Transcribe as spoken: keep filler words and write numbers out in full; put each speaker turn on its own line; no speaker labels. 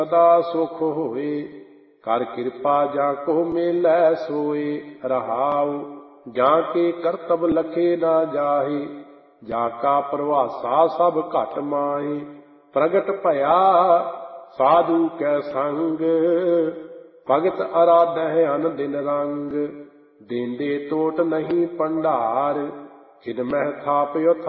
सदा सुख होए। कर कृपा जाको मेलै सोए। रहाउ जाके करतब लखे ना जाहे। जाका प्रभासा सब घट माहे। प्रगट भया साधु कै संग। भगत आराधै अन दिन रंग। देंदे टोट नहीं भंडार। खिद मह थापयो